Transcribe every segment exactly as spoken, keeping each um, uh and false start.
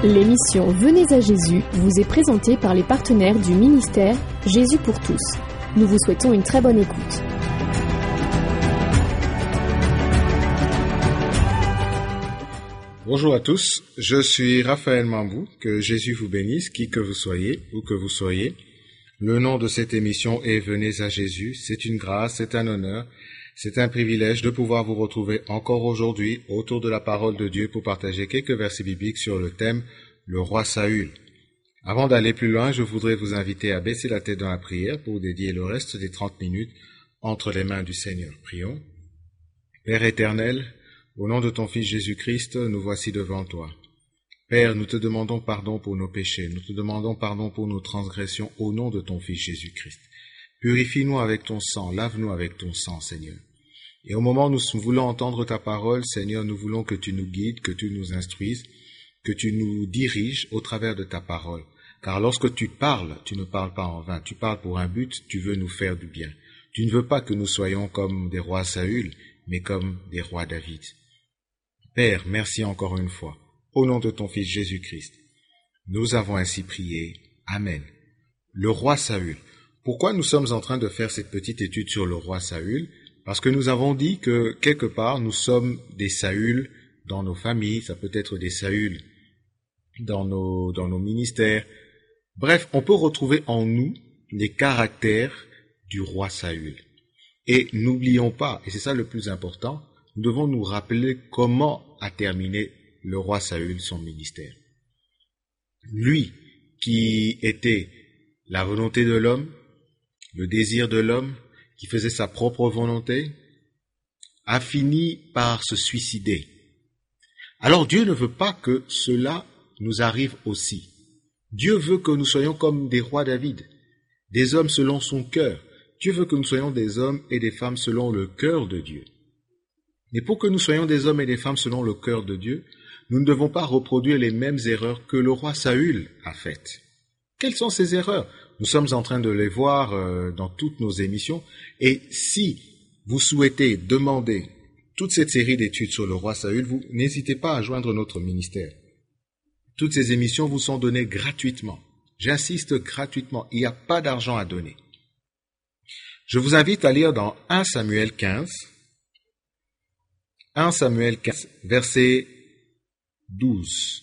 L'émission Venez à Jésus vous est présentée par les partenaires du ministère Jésus pour tous. Nous vous souhaitons une très bonne écoute. Bonjour à tous, je suis Raphaël Mambou, que Jésus vous bénisse, qui que vous soyez, où que vous soyez. Le nom de cette émission est Venez à Jésus, c'est une grâce, c'est un honneur, c'est un privilège de pouvoir vous retrouver encore aujourd'hui autour de la parole de Dieu pour partager quelques versets bibliques sur le thème « Le roi Saül ». Avant d'aller plus loin, je voudrais vous inviter à baisser la tête dans la prière pour dédier le reste des trente minutes entre les mains du Seigneur. Prions. Père éternel, au nom de ton Fils Jésus-Christ, nous voici devant toi. Père, nous te demandons pardon pour nos péchés, nous te demandons pardon pour nos transgressions au nom de ton Fils Jésus-Christ. Purifie-nous avec ton sang, lave-nous avec ton sang, Seigneur. Et au moment où nous voulons entendre ta parole, Seigneur, nous voulons que tu nous guides, que tu nous instruises, que tu nous diriges au travers de ta parole. Car lorsque tu parles, tu ne parles pas en vain, tu parles pour un but, tu veux nous faire du bien. Tu ne veux pas que nous soyons comme des rois Saül, mais comme des rois David. Père, merci encore une fois, au nom de ton Fils Jésus-Christ. Nous avons ainsi prié. Amen. Le roi Saül. Pourquoi nous sommes en train de faire cette petite étude sur le roi Saül? Parce que nous avons dit que, quelque part, nous sommes des Saül dans nos familles, ça peut être des Saül dans nos, dans nos ministères. Bref, on peut retrouver en nous les caractères du roi Saül. Et n'oublions pas, et c'est ça le plus important, nous devons nous rappeler comment a terminé le roi Saül son ministère. Lui, qui était la volonté de l'homme, le désir de l'homme, qui faisait sa propre volonté, a fini par se suicider. Alors Dieu ne veut pas que cela nous arrive aussi. Dieu veut que nous soyons comme des rois David, des hommes selon son cœur. Dieu veut que nous soyons des hommes et des femmes selon le cœur de Dieu. Mais pour que nous soyons des hommes et des femmes selon le cœur de Dieu, nous ne devons pas reproduire les mêmes erreurs que le roi Saül a faites. Quelles sont ces erreurs? Nous sommes en train de les voir euh, dans toutes nos émissions. Et si vous souhaitez demander toute cette série d'études sur le roi Saül, vous n'hésitez pas à joindre notre ministère. Toutes ces émissions vous sont données gratuitement. J'insiste, gratuitement. Il n'y a pas d'argent à donner. Je vous invite à lire dans un Samuel quinze, un Samuel quinze, verset douze.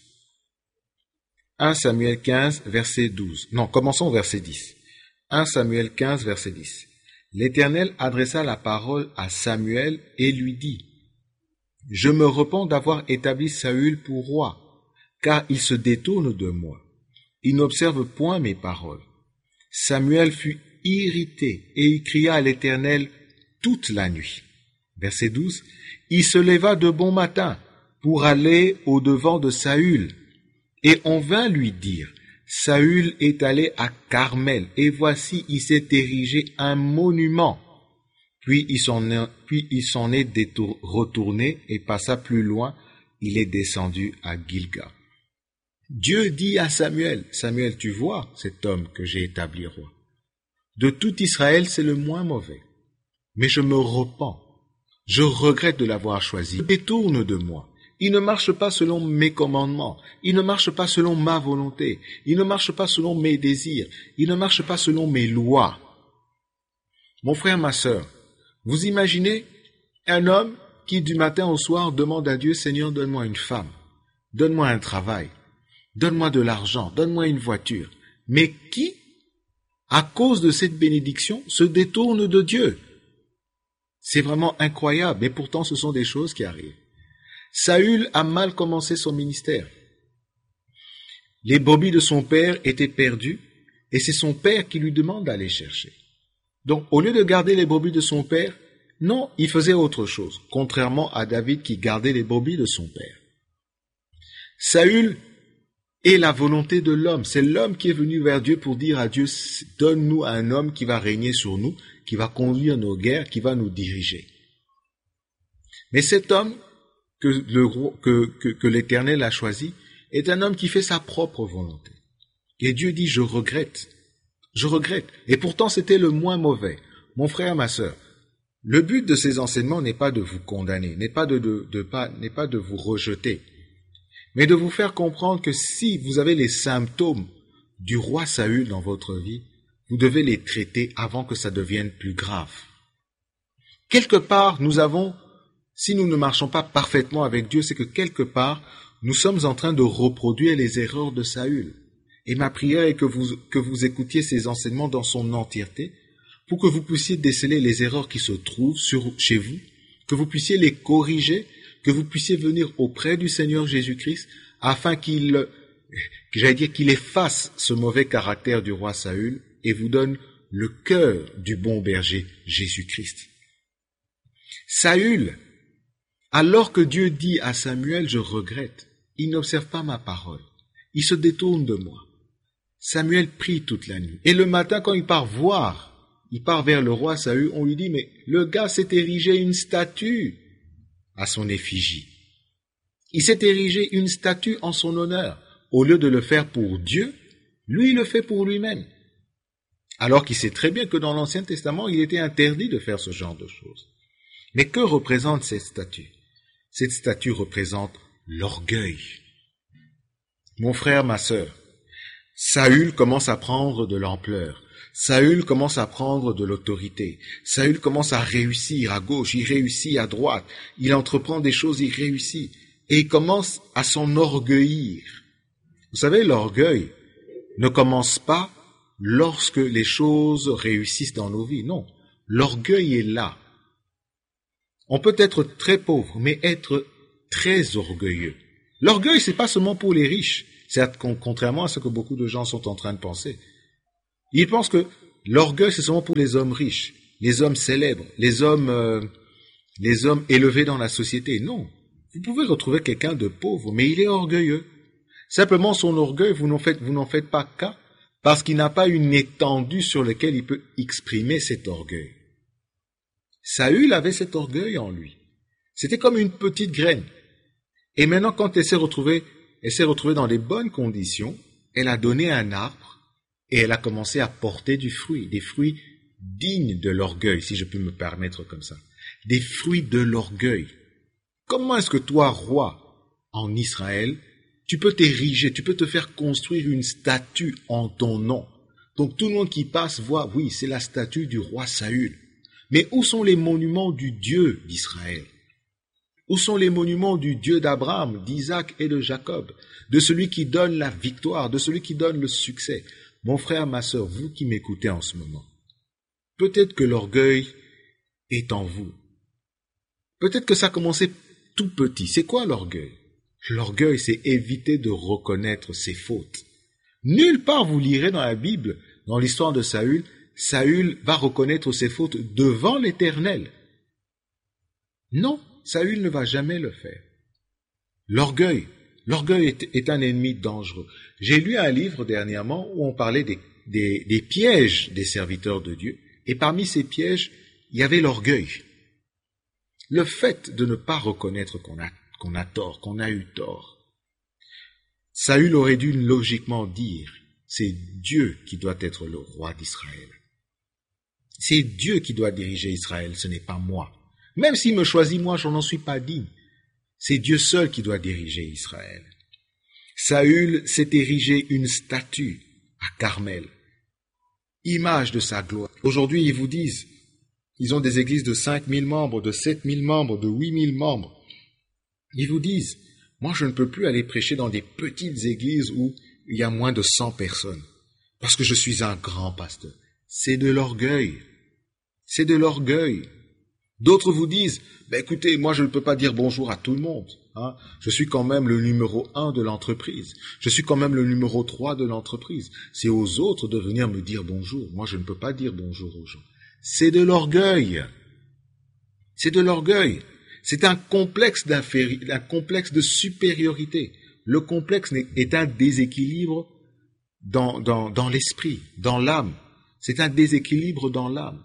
un Samuel quinze, verset douze. Non, commençons au verset dix. un Samuel quinze, verset dix. L'Éternel adressa la parole à Samuel et lui dit, « Je me repens d'avoir établi Saül pour roi, car il se détourne de moi. Il n'observe point mes paroles. » Samuel fut irrité et il cria à l'Éternel toute la nuit. Verset douze. Il se leva de bon matin pour aller au-devant de Saül. Et on vint lui dire, Saül est allé à Carmel, et voici il s'est érigé un monument. Puis il s'en est, puis il s'en est détour, retourné et passa plus loin, il est descendu à Gilgal. Dieu dit à Samuel, Samuel, tu vois cet homme que j'ai établi roi. De tout Israël, c'est le moins mauvais. Mais je me repens. Je regrette de l'avoir choisi. Il détourne de moi. Il ne marche pas selon mes commandements. Il ne marche pas selon ma volonté. Il ne marche pas selon mes désirs. Il ne marche pas selon mes lois. Mon frère, ma sœur, vous imaginez un homme qui du matin au soir demande à Dieu, Seigneur, donne-moi une femme, donne-moi un travail, donne-moi de l'argent, donne-moi une voiture. Mais qui, à cause de cette bénédiction, se détourne de Dieu? C'est vraiment incroyable, et pourtant ce sont des choses qui arrivent. Saül a mal commencé son ministère. Les brebis de son père étaient perdues, et c'est son père qui lui demande d'aller chercher. Donc, au lieu de garder les brebis de son père, non, il faisait autre chose, contrairement à David qui gardait les brebis de son père. Saül est la volonté de l'homme. C'est l'homme qui est venu vers Dieu pour dire à Dieu, donne-nous un homme qui va régner sur nous, qui va conduire nos guerres, qui va nous diriger. Mais cet homme que, le, que, que, que l'Éternel a choisi est un homme qui fait sa propre volonté. Et Dieu dit, je regrette, je regrette. Et pourtant, c'était le moins mauvais. Mon frère, ma sœur, le but de ces enseignements n'est pas de vous condamner, n'est pas de, de, de pas, n'est pas de vous rejeter, mais de vous faire comprendre que si vous avez les symptômes du roi Saül dans votre vie, vous devez les traiter avant que ça devienne plus grave. Quelque part, nous avons, si nous ne marchons pas parfaitement avec Dieu, c'est que quelque part, nous sommes en train de reproduire les erreurs de Saül. Et ma prière est que vous, que vous écoutiez ces enseignements dans son entièreté, pour que vous puissiez déceler les erreurs qui se trouvent sur, chez vous, que vous puissiez les corriger, que vous puissiez venir auprès du Seigneur Jésus-Christ, afin qu'il, j'allais dire qu'il efface ce mauvais caractère du roi Saül et vous donne le cœur du bon berger Jésus-Christ. Saül, alors que Dieu dit à Samuel, je regrette, il n'observe pas ma parole, il se détourne de moi. Samuel prie toute la nuit. Et le matin, quand il part voir, il part vers le roi Saül, on lui dit, mais le gars s'est érigé une statue à son effigie. Il s'est érigé une statue en son honneur. Au lieu de le faire pour Dieu, lui, il le fait pour lui-même. Alors qu'il sait très bien que dans l'Ancien Testament, il était interdit de faire ce genre de choses. Mais que représente cette statue? Cette statue représente l'orgueil. Mon frère, ma sœur, Saül commence à prendre de l'ampleur. Saül commence à prendre de l'autorité. Saül commence à réussir à gauche, il réussit à droite. Il entreprend des choses, il réussit. Et il commence à s'enorgueillir. Vous savez, l'orgueil ne commence pas lorsque les choses réussissent dans nos vies. Non, l'orgueil est là. On peut être très pauvre, mais être très orgueilleux. L'orgueil, c'est pas seulement pour les riches. C'est contrairement à ce que beaucoup de gens sont en train de penser. Ils pensent que l'orgueil, c'est seulement pour les hommes riches, les hommes célèbres, les hommes, euh, les hommes élevés dans la société. Non. Vous pouvez retrouver quelqu'un de pauvre, mais il est orgueilleux. Simplement, son orgueil, vous n'en faites, vous n'en faites pas cas, parce qu'il n'a pas une étendue sur laquelle il peut exprimer cet orgueil. Saül avait cet orgueil en lui. C'était comme une petite graine. Et maintenant, quand elle s'est retrouvée, elle s'est retrouvée dans les bonnes conditions, elle a donné un arbre et elle a commencé à porter du fruit, des fruits dignes de l'orgueil, si je peux me permettre comme ça. Des fruits de l'orgueil. Comment est-ce que toi, roi, en Israël, tu peux t'ériger, tu peux te faire construire une statue en ton nom? Donc tout le monde qui passe voit, oui, c'est la statue du roi Saül. Mais où sont les monuments du Dieu d'Israël? Où sont les monuments du Dieu d'Abraham, d'Isaac et de Jacob, de celui qui donne la victoire, de celui qui donne le succès? Mon frère, ma sœur, vous qui m'écoutez en ce moment, peut-être que l'orgueil est en vous. Peut-être que ça a commencé tout petit. C'est quoi l'orgueil? L'orgueil, c'est éviter de reconnaître ses fautes. Nulle part vous lirez dans la Bible, dans l'histoire de Saül, Saül va reconnaître ses fautes devant l'Éternel. Non, Saül ne va jamais le faire. L'orgueil, l'orgueil est, est un ennemi dangereux. J'ai lu un livre dernièrement où on parlait des, des, des pièges des serviteurs de Dieu, et parmi ces pièges, il y avait l'orgueil. Le fait de ne pas reconnaître qu'on a, qu'on a tort, qu'on a eu tort. Saül aurait dû logiquement dire, c'est Dieu qui doit être le roi d'Israël. C'est Dieu qui doit diriger Israël, ce n'est pas moi. Même s'il me choisit moi, je n'en suis pas digne. C'est Dieu seul qui doit diriger Israël. Saül s'est érigé une statue à Carmel, image de sa gloire. Aujourd'hui, ils vous disent, ils ont des églises de cinq mille membres, de sept mille membres, de huit mille membres. Ils vous disent, moi je ne peux plus aller prêcher dans des petites églises où il y a moins de cent personnes, parce que je suis un grand pasteur. C'est de l'orgueil. C'est de l'orgueil. D'autres vous disent, ben écoutez, moi je ne peux pas dire bonjour à tout le monde. Hein. Je suis quand même le numéro un de l'entreprise. Je suis quand même le numéro trois de l'entreprise. C'est aux autres de venir me dire bonjour. Moi je ne peux pas dire bonjour aux gens. C'est de l'orgueil. C'est de l'orgueil. C'est un complexe d'inféri- un complexe de supériorité. Le complexe est un déséquilibre dans, dans, dans l'esprit, dans l'âme. C'est un déséquilibre dans l'âme.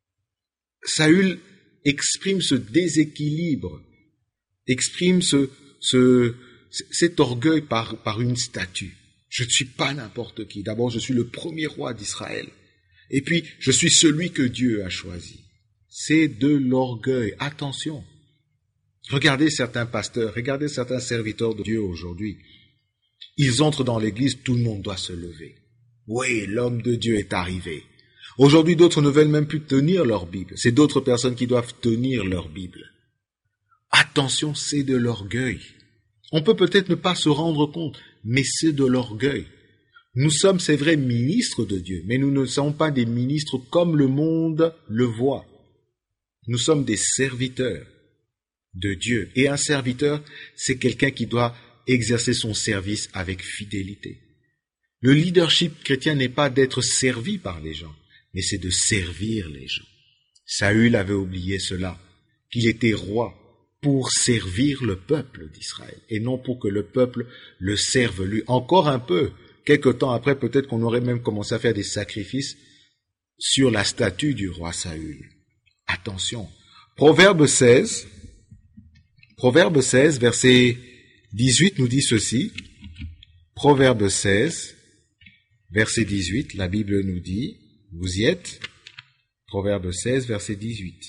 Saül exprime ce déséquilibre, exprime ce, ce, cet orgueil par, par une statue. Je ne suis pas n'importe qui. D'abord, je suis le premier roi d'Israël. Et puis, je suis celui que Dieu a choisi. C'est de l'orgueil. Attention. Regardez certains pasteurs, regardez certains serviteurs de Dieu aujourd'hui. Ils entrent dans l'église, tout le monde doit se lever. Oui, l'homme de Dieu est arrivé. Aujourd'hui, d'autres ne veulent même plus tenir leur Bible. C'est d'autres personnes qui doivent tenir leur Bible. Attention, c'est de l'orgueil. On peut peut-être ne pas se rendre compte, mais c'est de l'orgueil. Nous sommes, c'est vrai, ministres de Dieu, mais nous ne sommes pas des ministres comme le monde le voit. Nous sommes des serviteurs de Dieu. Et un serviteur, c'est quelqu'un qui doit exercer son service avec fidélité. Le leadership chrétien n'est pas d'être servi par les gens, mais c'est de servir les gens. Saül avait oublié cela, qu'il était roi pour servir le peuple d'Israël, et non pour que le peuple le serve lui. Encore un peu, quelque temps après, peut-être qu'on aurait même commencé à faire des sacrifices sur la statue du roi Saül. Attention. Proverbe seize, Proverbe seize, verset dix-huit nous dit ceci. Proverbe seize, verset dix-huit, la Bible nous dit, vous y êtes? Proverbe seize, verset dix-huit.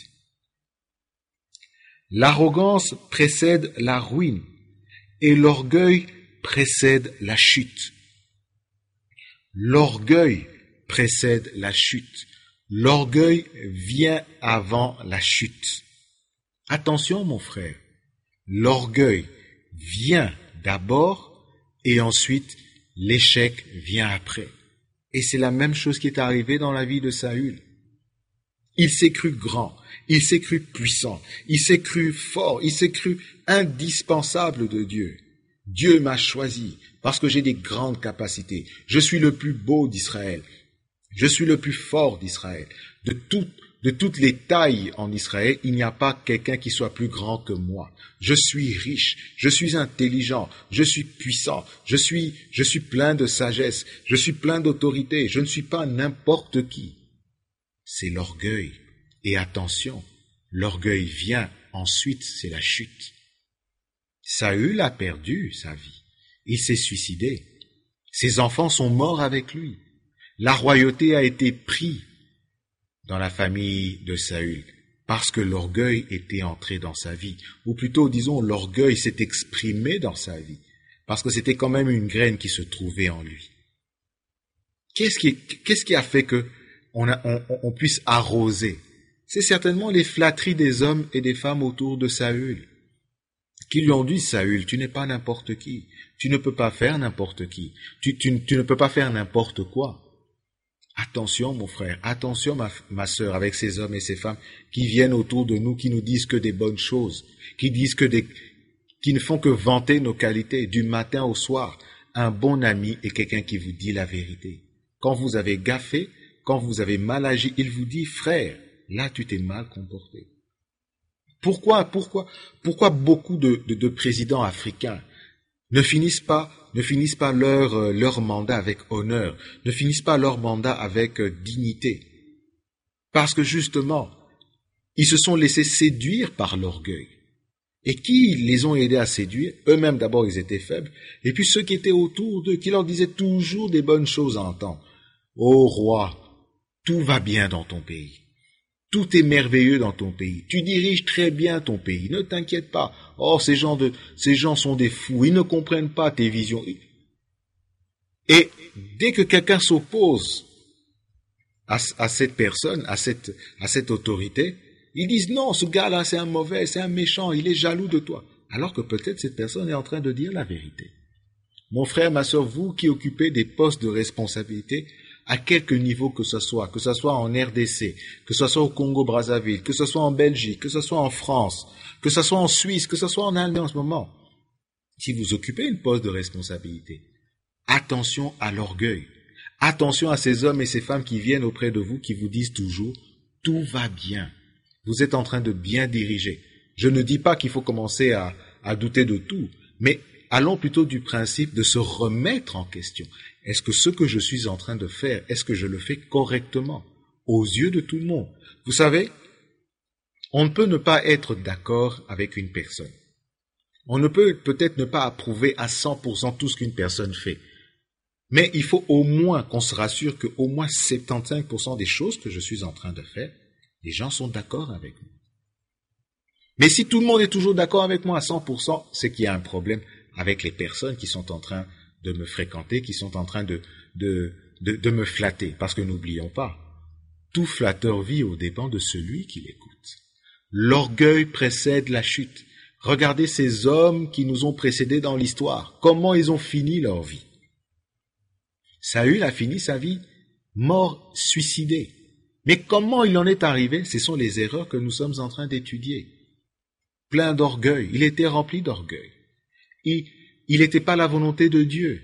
L'arrogance précède la ruine et l'orgueil précède la chute. L'orgueil précède la chute. L'orgueil vient avant la chute. Attention, mon frère, l'orgueil vient d'abord et ensuite l'échec vient après. Et c'est la même chose qui est arrivée dans la vie de Saül. Il s'est cru grand, il s'est cru puissant, il s'est cru fort, il s'est cru indispensable de Dieu. Dieu m'a choisi parce que j'ai des grandes capacités. Je suis le plus beau d'Israël. Je suis le plus fort d'Israël. De, tout, de toutes les tailles en Israël, il n'y a pas quelqu'un qui soit plus grand que moi. Je suis riche, je suis intelligent, je suis puissant, je suis, je suis plein de sagesse, je suis plein d'autorité, je ne suis pas n'importe qui. C'est l'orgueil. Et attention, l'orgueil vient, ensuite c'est la chute. Saül a perdu sa vie. Il s'est suicidé. Ses enfants sont morts avec lui. La royauté a été prise dans la famille de Saül parce que l'orgueil était entré dans sa vie. Ou plutôt, disons, l'orgueil s'est exprimé dans sa vie parce que c'était quand même une graine qui se trouvait en lui. Qu'est-ce qui, qu'est-ce qui a fait que on, a, on, on puisse arroser? C'est certainement les flatteries des hommes et des femmes autour de Saül, qui lui ont dit, Saül, tu n'es pas n'importe qui, tu ne peux pas faire n'importe qui, tu, tu, tu ne peux pas faire n'importe quoi. Attention mon frère, attention ma, ma sœur, avec ces hommes et ces femmes qui viennent autour de nous, qui nous disent que des bonnes choses, qui disent que des, qui ne font que vanter nos qualités du matin au soir. Un bon ami est quelqu'un qui vous dit la vérité. Quand vous avez gaffé, quand vous avez mal agi, il vous dit, frère, là tu t'es mal comporté. Pourquoi, pourquoi, pourquoi beaucoup de, de, de présidents africains ne finissent pas, ne finissent pas leur, euh, leur mandat avec honneur, ne finissent pas leur mandat avec euh, dignité? Parce que justement, ils se sont laissés séduire par l'orgueil. Et qui les ont aidés à séduire? Eux-mêmes d'abord ils étaient faibles, et puis ceux qui étaient autour d'eux, qui leur disaient toujours des bonnes choses à entendre. Ô roi, tout va bien dans ton pays. Tout est merveilleux dans ton pays. Tu diriges très bien ton pays. Ne t'inquiète pas. Oh, ces gens de, ces gens sont des fous. Ils ne comprennent pas tes visions. Et dès que quelqu'un s'oppose à, à cette personne, à cette, à cette autorité, ils disent non, ce gars-là, c'est un mauvais, c'est un méchant, il est jaloux de toi. Alors que peut-être cette personne est en train de dire la vérité. Mon frère, ma sœur, vous qui occupez des postes de responsabilité, à quelque niveau que ce soit, que ce soit en R D C, que ce soit au Congo-Brazzaville, que ce soit en Belgique, que ce soit en France, que ce soit en Suisse, que ce soit en Allemagne en ce moment, si vous occupez une poste de responsabilité, attention à l'orgueil, attention à ces hommes et ces femmes qui viennent auprès de vous, qui vous disent toujours « tout va bien ». Vous êtes en train de bien diriger. Je ne dis pas qu'il faut commencer à, à douter de tout, mais allons plutôt du principe de se remettre en question. Est-ce que ce que je suis en train de faire, est-ce que je le fais correctement, aux yeux de tout le monde? Vous savez, on ne peut ne pas être d'accord avec une personne. On ne peut peut-être ne pas approuver à cent pour cent tout ce qu'une personne fait. Mais il faut au moins qu'on se rassure que au moins soixante-quinze pour cent des choses que je suis en train de faire, les gens sont d'accord avec moi. Mais si tout le monde est toujours d'accord avec moi à cent pour cent, c'est qu'il y a un problème avec les personnes qui sont en train de me fréquenter, qui sont en train de, de, de, de me flatter. Parce que n'oublions pas, tout flatteur vit aux dépens de celui qui l'écoute. L'orgueil précède la chute. Regardez ces hommes qui nous ont précédés dans l'histoire. Comment ils ont fini leur vie? Saül a fini sa vie mort, suicidé. Mais comment il en est arrivé? Ce sont les erreurs que nous sommes en train d'étudier. Plein d'orgueil. Il était rempli d'orgueil. Il il n'était pas la volonté de Dieu.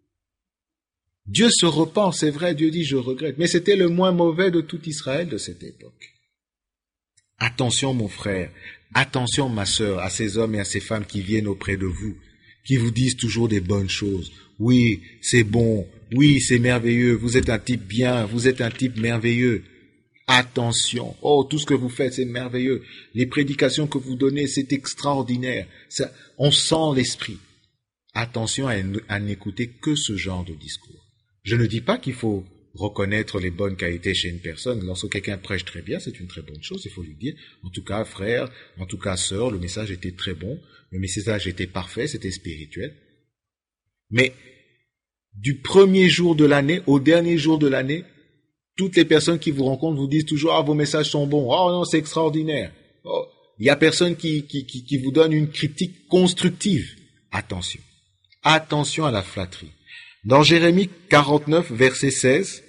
Dieu se repent, c'est vrai, Dieu dit « je regrette », mais c'était le moins mauvais de tout Israël de cette époque. Attention mon frère, attention ma sœur, à ces hommes et à ces femmes qui viennent auprès de vous, qui vous disent toujours des bonnes choses. Oui, c'est bon, oui, c'est merveilleux, vous êtes un type bien, vous êtes un type merveilleux. Attention, oh, tout ce que vous faites, c'est merveilleux. Les prédications que vous donnez, c'est extraordinaire. Ça, on sent l'esprit. Attention à, à n'écouter que ce genre de discours. Je ne dis pas qu'il faut reconnaître les bonnes qualités chez une personne. Lorsque quelqu'un prêche très bien, c'est une très bonne chose, il faut lui dire. En tout cas, frère, en tout cas, sœur, le message était très bon, le message était parfait, c'était spirituel. Mais du premier jour de l'année au dernier jour de l'année, toutes les personnes qui vous rencontrent vous disent toujours « Ah, vos messages sont bons. Oh non, c'est extraordinaire. Oh, » Il y a personne qui, qui, qui, qui vous donne une critique constructive. Attention. Attention à la flatterie. Dans Jérémie quarante-neuf, verset seize,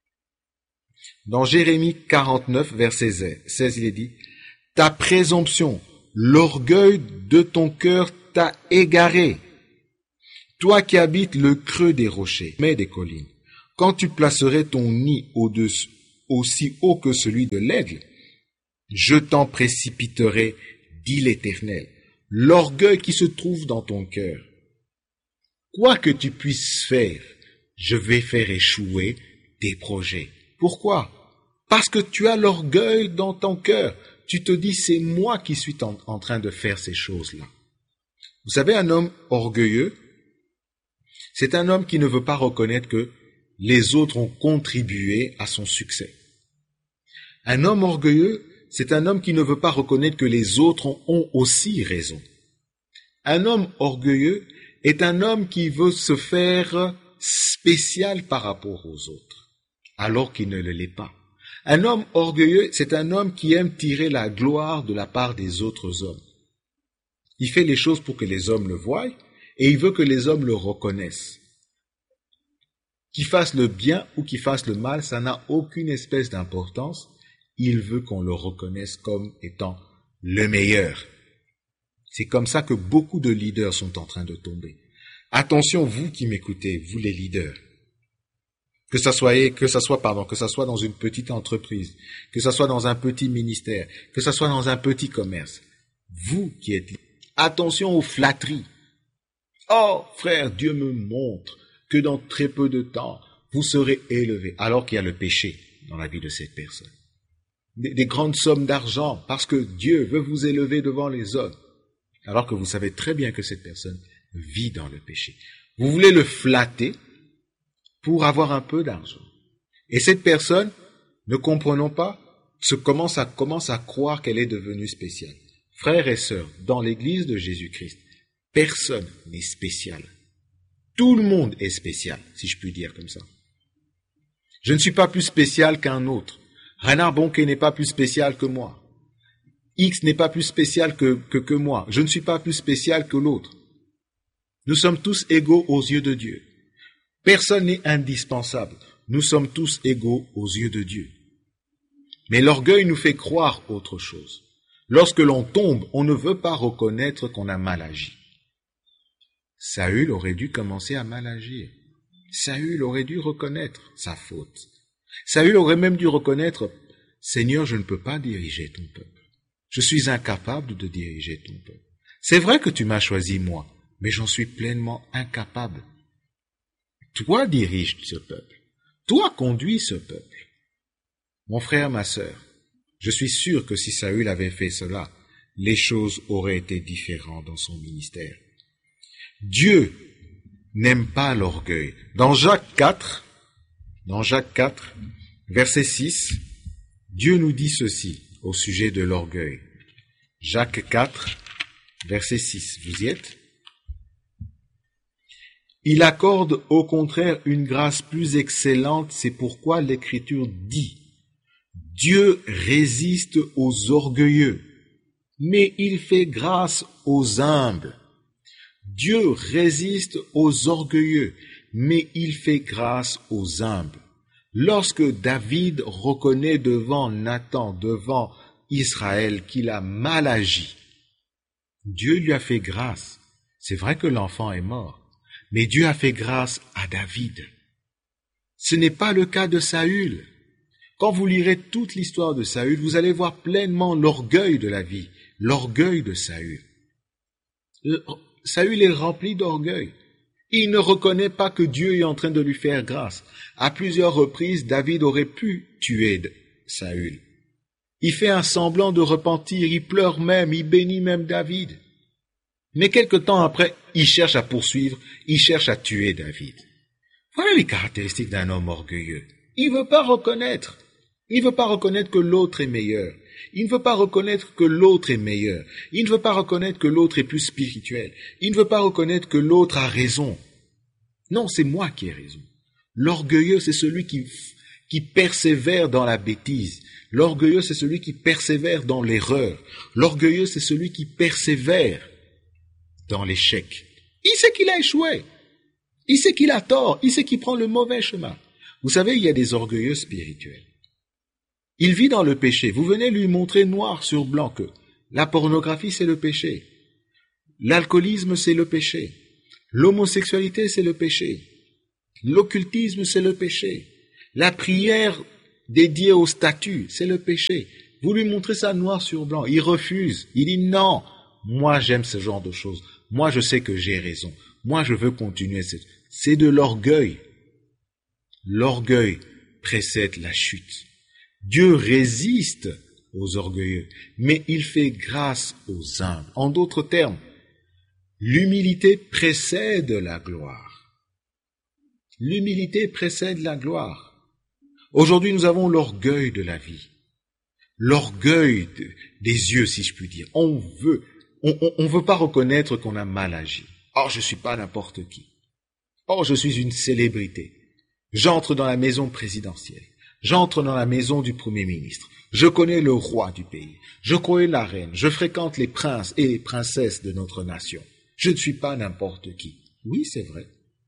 dans Jérémie quarante-neuf, verset seize, il est dit « Ta présomption, l'orgueil de ton cœur t'a égaré. Toi qui habites le creux des rochers, mais des collines, quand tu placerais ton nid au-dessus, aussi haut que celui de l'aigle, je t'en précipiterai, dit l'Éternel, l'orgueil qui se trouve dans ton cœur. Quoi que tu puisses faire, je vais faire échouer tes projets. Pourquoi? Parce que tu as l'orgueil dans ton cœur. Tu te dis, c'est moi qui suis en, en train de faire ces choses-là. Vous savez, un homme orgueilleux, c'est un homme qui ne veut pas reconnaître que les autres ont contribué à son succès. Un homme orgueilleux, c'est un homme qui ne veut pas reconnaître que les autres ont, ont aussi raison. Un homme orgueilleux est un homme qui veut se faire spécial par rapport aux autres, alors qu'il ne l'est pas. Un homme orgueilleux, c'est un homme qui aime tirer la gloire de la part des autres hommes. Il fait les choses pour que les hommes le voient et il veut que les hommes le reconnaissent. Qu'il fasse le bien ou qu'il fasse le mal, ça n'a aucune espèce d'importance. Il veut qu'on le reconnaisse comme étant le meilleur. C'est comme ça que beaucoup de leaders sont en train de tomber. Attention, vous qui m'écoutez, vous les leaders. Que ça soit, que ça soit, pardon, que ça soit dans une petite entreprise, que ça soit dans un petit ministère, que ça soit dans un petit commerce. Vous qui êtes, attention aux flatteries. Oh, frère, Dieu me montre que dans très peu de temps, vous serez élevés, alors qu'il y a le péché dans la vie de cette personne. Des, des grandes sommes d'argent, parce que Dieu veut vous élever devant les hommes, alors que vous savez très bien que cette personne vit dans le péché. Vous voulez le flatter pour avoir un peu d'argent. Et cette personne, ne comprenons pas, se commence à, commence à croire qu'elle est devenue spéciale. Frères et sœurs, dans l'église de Jésus-Christ, personne n'est spécial. Tout le monde est spécial, si je puis dire comme ça. Je ne suis pas plus spécial qu'un autre. Reinhard Bonnke n'est pas plus spécial que moi. X n'est pas plus spécial que, que, que moi. Je ne suis pas plus spécial que l'autre. Nous sommes tous égaux aux yeux de Dieu. Personne n'est indispensable. Nous sommes tous égaux aux yeux de Dieu. Mais l'orgueil nous fait croire autre chose. Lorsque l'on tombe, on ne veut pas reconnaître qu'on a mal agi. Saül aurait dû commencer à mal agir. Saül aurait dû reconnaître sa faute. Saül aurait même dû reconnaître, « Seigneur, je ne peux pas diriger ton peuple. Je suis incapable de diriger ton peuple. C'est vrai que tu m'as choisi moi, mais j'en suis pleinement incapable. Toi dirige ce peuple. Toi conduis ce peuple. » Mon frère, ma sœur, je suis sûr que si Saül avait fait cela, les choses auraient été différentes dans son ministère. Dieu n'aime pas l'orgueil. Dans Jacques quatre, dans Jacques quatre, verset six, Dieu nous dit ceci au sujet de l'orgueil. Jacques quatre, verset six. Vous y êtes? Il accorde au contraire une grâce plus excellente, c'est pourquoi l'Écriture dit « Dieu résiste aux orgueilleux, mais il fait grâce aux humbles. » Dieu résiste aux orgueilleux, mais il fait grâce aux humbles. Lorsque David reconnaît devant Nathan, devant Israël, qu'il a mal agi, Dieu lui a fait grâce. C'est vrai que l'enfant est mort, mais Dieu a fait grâce à David. Ce n'est pas le cas de Saül. Quand vous lirez toute l'histoire de Saül, vous allez voir pleinement l'orgueil de la vie, l'orgueil de Saül. Saül est rempli d'orgueil. Il ne reconnaît pas que Dieu est en train de lui faire grâce. À plusieurs reprises, David aurait pu tuer Saül. Il fait un semblant de repentir, il pleure même, il bénit même David. Mais quelque temps après, il cherche à poursuivre, il cherche à tuer David. Voilà les caractéristiques d'un homme orgueilleux. Il ne veut pas reconnaître. Il ne veut pas reconnaître que l'autre est meilleur. Il ne veut pas reconnaître que l'autre est meilleur. Il ne veut pas reconnaître que l'autre est plus spirituel. Il ne veut pas reconnaître que l'autre a raison. Non, c'est moi qui ai raison. L'orgueilleux, c'est celui qui, qui persévère dans la bêtise. L'orgueilleux, c'est celui qui persévère dans l'erreur. L'orgueilleux, c'est celui qui persévère dans l'échec. Il sait qu'il a échoué. Il sait qu'il a tort. Il sait qu'il prend le mauvais chemin. Vous savez, il y a des orgueilleux spirituels. Il vit dans le péché. Vous venez lui montrer noir sur blanc que la pornographie, c'est le péché. L'alcoolisme, c'est le péché. L'homosexualité, c'est le péché. L'occultisme, c'est le péché. La prière dédiée au statut, c'est le péché. Vous lui montrez ça noir sur blanc. Il refuse. Il dit non. Moi, j'aime ce genre de choses. Moi, je sais que j'ai raison. Moi, je veux continuer. C'est de l'orgueil. L'orgueil précède la chute. Dieu résiste aux orgueilleux, mais il fait grâce aux humbles. En d'autres termes, l'humilité précède la gloire. L'humilité précède la gloire. Aujourd'hui, nous avons l'orgueil de la vie, l'orgueil de, des yeux, si je puis dire. On veut, on, on, on veut pas reconnaître qu'on a mal agi. Oh, je suis pas n'importe qui. Oh, je suis une célébrité. J'entre dans la maison présidentielle. J'entre dans la maison du Premier ministre. Je connais le roi du pays. Je connais la reine. Je fréquente les princes et les princesses de notre nation. Je ne suis pas n'importe qui. Oui, c'est vrai.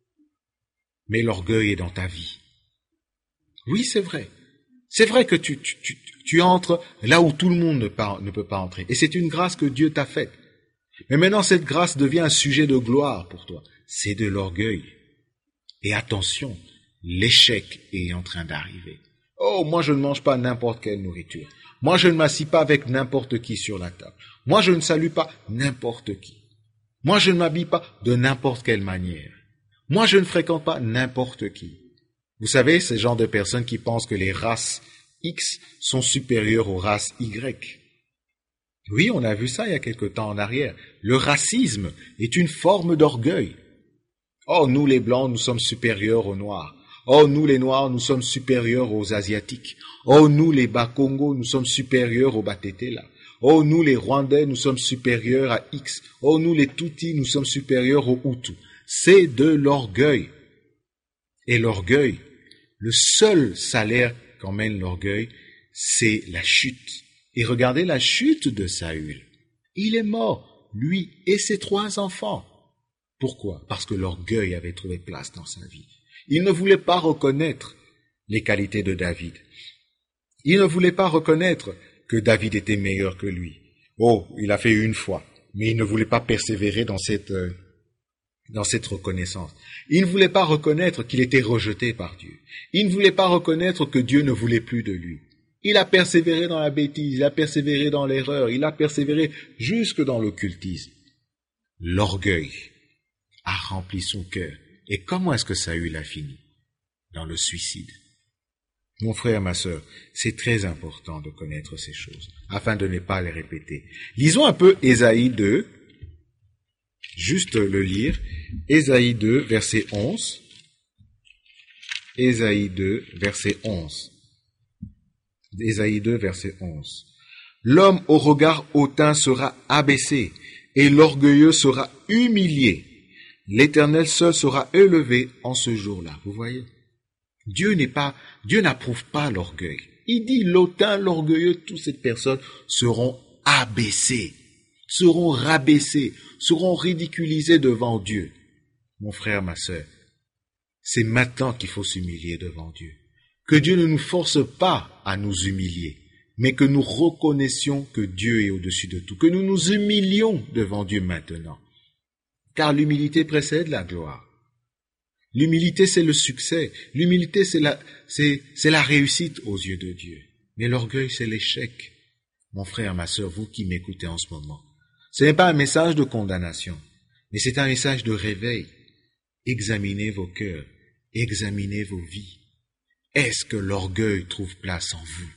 Mais l'orgueil est dans ta vie. Oui, c'est vrai. C'est vrai que tu, tu, tu, tu entres là où tout le monde ne, par, ne peut pas entrer. Et c'est une grâce que Dieu t'a faite. Mais maintenant, cette grâce devient un sujet de gloire pour toi. C'est de l'orgueil. Et attention, l'échec est en train d'arriver. Oh, moi je ne mange pas n'importe quelle nourriture. Moi je ne m'assis pas avec n'importe qui sur la table. Moi je ne salue pas n'importe qui. Moi je ne m'habille pas de n'importe quelle manière. Moi je ne fréquente pas n'importe qui. Vous savez, ces genres de personnes qui pensent que les races X sont supérieures aux races Y. Oui, on a vu ça il y a quelque temps en arrière. Le racisme est une forme d'orgueil. Oh, nous les Blancs, nous sommes supérieurs aux Noirs. Oh, nous les Noirs, nous sommes supérieurs aux Asiatiques. Oh, nous les Bas-Congo, nous sommes supérieurs aux Batetela. Oh, nous les Rwandais, nous sommes supérieurs à X. Oh, nous les Tutsis, nous sommes supérieurs aux Hutus. C'est de l'orgueil. Et l'orgueil, le seul salaire qu'emmène l'orgueil, c'est la chute. Et regardez la chute de Saül. Il est mort, lui et ses trois enfants. Pourquoi? Parce que l'orgueil avait trouvé place dans sa vie. Il ne voulait pas reconnaître les qualités de David. Il ne voulait pas reconnaître que David était meilleur que lui. Oh, il a fait une fois, mais il ne voulait pas persévérer dans cette, euh, dans cette reconnaissance. Il ne voulait pas reconnaître qu'il était rejeté par Dieu. Il ne voulait pas reconnaître que Dieu ne voulait plus de lui. Il a persévéré dans la bêtise, il a persévéré dans l'erreur, il a persévéré jusque dans l'occultisme. L'orgueil a rempli son cœur. Et comment est-ce que Saül a fini? Dans le suicide. Mon frère, ma sœur, c'est très important de connaître ces choses, afin de ne pas les répéter. Lisons un peu Ésaïe deux, juste le lire. Ésaïe deux, verset onze. Ésaïe deux, verset onze. Ésaïe deux, verset onze. L'homme au regard hautain sera abaissé, et l'orgueilleux sera humilié. L'Éternel seul sera élevé en ce jour-là. Vous voyez? Dieu n'est pas, Dieu n'approuve pas l'orgueil. Il dit l'hautain, l'orgueilleux, toutes ces personnes seront abaissées, seront rabaissées, seront ridiculisées devant Dieu. Mon frère, ma sœur, c'est maintenant qu'il faut s'humilier devant Dieu. Que Dieu ne nous force pas à nous humilier, mais que nous reconnaissions que Dieu est au-dessus de tout, que nous nous humilions devant Dieu maintenant. Car l'humilité précède la gloire. L'humilité, c'est le succès. L'humilité, c'est la, c'est, c'est la réussite aux yeux de Dieu. Mais l'orgueil, c'est l'échec. Mon frère, ma sœur, vous qui m'écoutez en ce moment, ce n'est pas un message de condamnation, mais c'est un message de réveil. Examinez vos cœurs, examinez vos vies. Est-ce que l'orgueil trouve place en vous?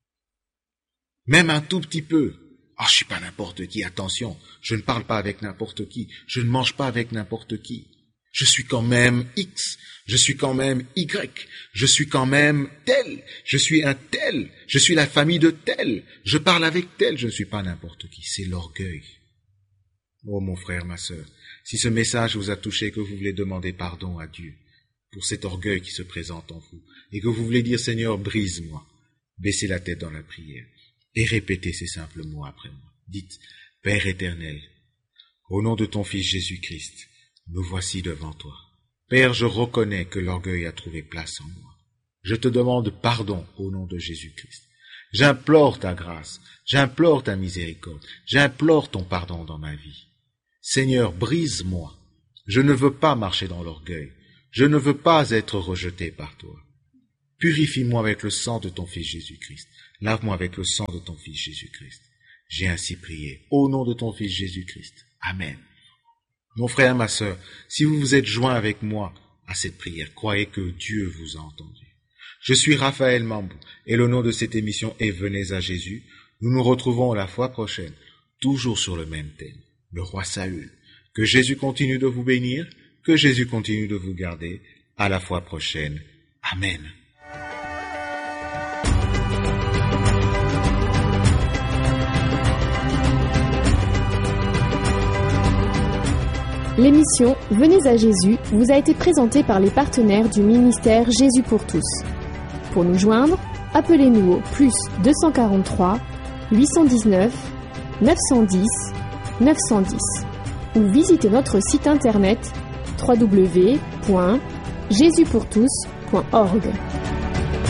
Même un tout petit peu. Ah, oh, je suis pas n'importe qui, attention, je ne parle pas avec n'importe qui, je ne mange pas avec n'importe qui. Je suis quand même X, je suis quand même Y, je suis quand même tel, je suis un tel, je suis la famille de tel, je parle avec tel, je ne suis pas n'importe qui, c'est l'orgueil. Oh mon frère, ma sœur, si ce message vous a touché, que vous voulez demander pardon à Dieu pour cet orgueil qui se présente en vous, et que vous voulez dire Seigneur, brise-moi, baissez la tête dans la prière, et répétez ces simples mots après moi. Dites, Père éternel, au nom de ton Fils Jésus-Christ, me voici devant toi. Père, je reconnais que l'orgueil a trouvé place en moi. Je te demande pardon au nom de Jésus-Christ. J'implore ta grâce, j'implore ta miséricorde, j'implore ton pardon dans ma vie. Seigneur, brise-moi. Je ne veux pas marcher dans l'orgueil. Je ne veux pas être rejeté par toi. Purifie-moi avec le sang de ton Fils Jésus-Christ. Lave-moi avec le sang de ton Fils Jésus-Christ. J'ai ainsi prié au nom de ton Fils Jésus-Christ. Amen. Mon frère, ma sœur, si vous vous êtes joint avec moi à cette prière, croyez que Dieu vous a entendu. Je suis Raphaël Mambou et le nom de cette émission est Venez à Jésus. Nous nous retrouvons la fois prochaine, toujours sur le même thème, le roi Saül. Que Jésus continue de vous bénir, que Jésus continue de vous garder. À la fois prochaine. Amen. L'émission Venez à Jésus vous a été présentée par les partenaires du ministère Jésus pour tous. Pour nous joindre, appelez-nous au plus deux cent quarante-trois, huit cent dix-neuf, neuf cent dix, neuf cent dix ou visitez notre site internet w w w point jésus pour tous point org.